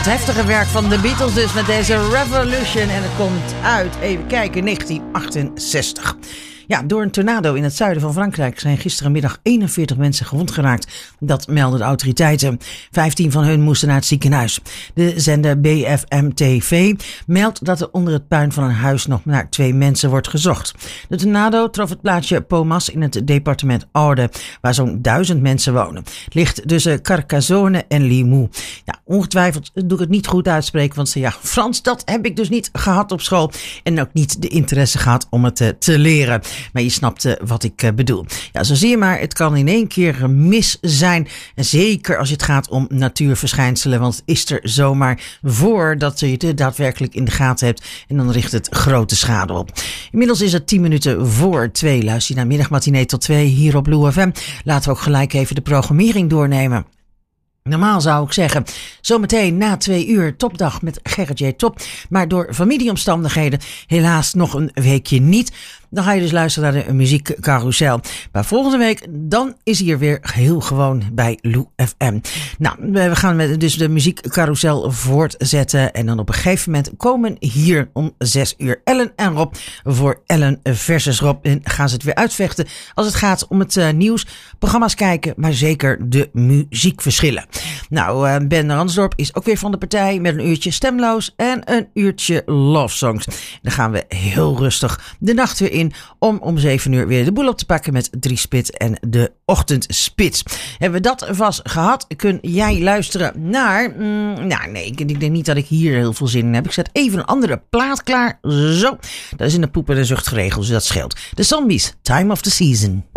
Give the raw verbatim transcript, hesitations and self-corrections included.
wat heftige werk van de Beatles dus met deze Revolution. En het komt uit, even kijken, negentien achtenzestig. Ja, door een tornado in het zuiden van Frankrijk zijn gisterenmiddag eenenveertig mensen gewond geraakt. Dat melden de autoriteiten. vijftien van hun moesten naar het ziekenhuis. De zender B F M T V meldt dat er onder het puin van een huis nog naar twee mensen wordt gezocht. De tornado trof het plaatsje Pomas in het departement Aude, waar zo'n duizend mensen wonen. Het ligt tussen Carcassonne en Limoux. Ja, ongetwijfeld doe ik het niet goed uitspreken, want ja, Frans, dat heb ik dus niet gehad op school. En ook niet de interesse gehad om het te, te leren. Maar je snapt uh, wat ik uh, bedoel. Ja, zo zie je maar, het kan in één keer mis zijn. En zeker als het gaat om natuurverschijnselen. Want het is er zomaar voordat je het daadwerkelijk in de gaten hebt. En dan richt het grote schade op. Inmiddels is het tien minuten voor twee. Luister je naar Middagmatinee tot twee hier op Blue F M. Laten we ook gelijk even de programmering doornemen. Normaal zou ik zeggen, zometeen na twee uur topdag met Gerrit J. Top. Maar door familieomstandigheden helaas nog een weekje niet. Dan ga je dus luisteren naar de muziekcarousel. Maar volgende week, dan is hier weer heel gewoon bij Lou F M. Nou, we gaan met dus de muziekcarousel voortzetten. En dan op een gegeven moment komen hier om zes uur Ellen en Rob voor Ellen versus Rob. En gaan ze het weer uitvechten als het gaat om het uh, nieuws, programma's kijken, maar zeker de muziekverschillen. Nou, uh, Ben Ransdorp is ook weer van de partij met een uurtje stemloos en een uurtje love songs. Dan gaan we heel rustig de nacht weer in om om zeven uur weer de boel op te pakken met drie spit en de ochtendspits. Hebben we dat vast gehad, kun jij luisteren naar... Mm, nou nee, ik, ik denk niet dat ik hier heel veel zin in heb. Ik zet even een andere plaat klaar. Zo, dat is in de poep en de zucht geregeld, dus dat scheelt. De Zombies, Time of the Season.